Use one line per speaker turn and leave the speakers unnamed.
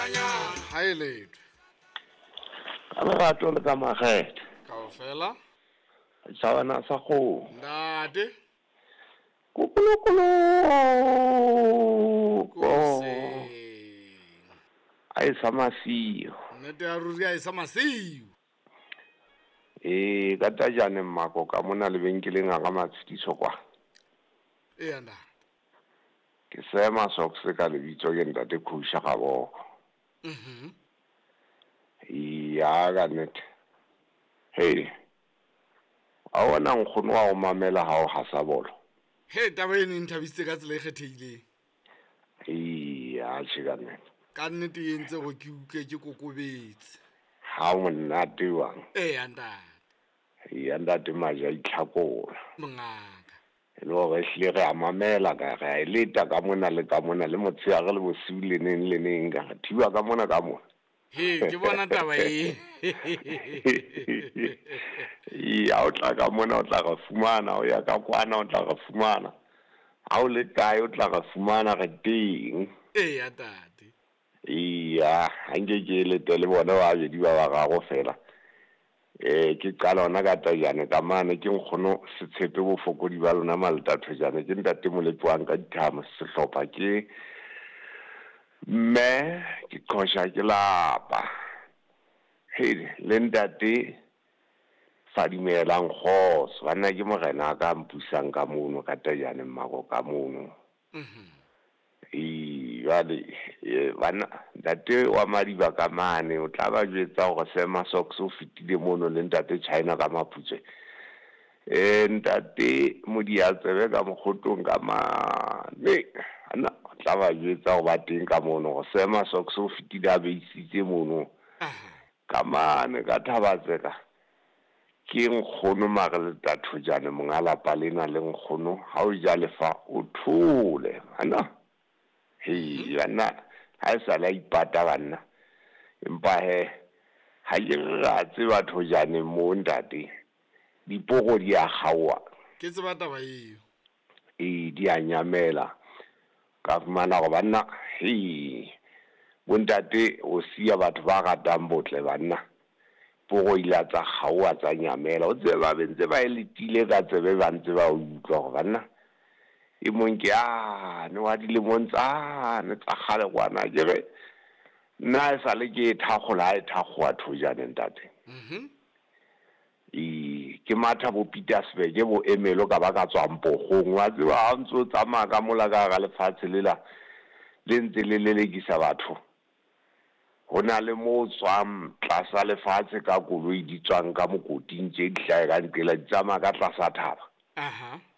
Hi late.
Amarato le ka magete.
Kaofela.
Sawana sa go.
Ntate.
Kukulukulu.
Kose.
Ai samasiyo.
Nnete ya ruri a isa masiu.
Ka tajane mmako ka mona lebenkeleng a ka matshidiso kwa.
Anda.
Ke sema socks ka lebitso ke ntate Khusha Gaboko. Ya ka nnete. Hey. A wona nkgono wa o mamela ha o hasa bolo.
He taba e neng thabisitse ka tsela e kgethehileng.
Ya tshika nnete.
Ka nnete e ntse go ke utlwe ke kokobetse.
Ha monate wang.
Anda.
Ya ntate maja itlhakola.
Mongaka.
Lo re hle re a mamela ka ga e leta ka mona le motsheare le bosiu le neng ka thiba ka mona ka mona.
He ke bona taba e.
Ya o tla ka mona o tla ga fumana o ya ka kwana o tla ga fumana. Ha o le kae o tla ga fumana ga teng.
Ya tate.
Ya hange ke le tele bona wa be di ba gago fela. Ke qala ona ka tajane ka mane ke nkgono se tshepe bofokodi ba lona maltatho jana ke ntate moletwang ka dithama sehlopha ke mme ke qosha ke lapa he le ntate Fadimelang Khoso bana ke morena ka mpusang ka mono ka tajane mmako ka mono jale bana ntate wa Madiba ka mane o tla ba jwetsa go sema socks o fitile mono le ntate China ka maphutse ntate Modiatsebe ka mogotong ka mane ana o tla ba jwetsa go ba teng ka mono go sema socks o fitile a beisitse mono ka mane ka Thabatseka ke nkgono magele tatho jane mongalapa lena le nkgono ha o ja lefa o thole ana he bana ha sa la ipata bana empa he ha ke ratse batho jane mo ntate dipogo di a gawa
Ke tseba taba eo.
di a nyamela ka fumana go bana he bontate o sia batho ba ratang botle bana pogo ila tsa gawa tsa nyamela o tseba bentse ba eletile ka tsebe ba ntse ba utlwa go bana e mong ke ne wa dilemong tsa gale kwana ke re nna e sale ke thagola e thagoa thojane ntate ke matha bo Pietersburg bo emelo ka ba ka tswang pogong wa tseba ha ntse o tsamaya ka mola ka ga lefatshe lela le ntse le lelekisa batho hona le mo tswang tlasa lefatshe ka koloi di tswang ka mokoting tse di hlae ka ntela di tsamaya ka tlasa thaba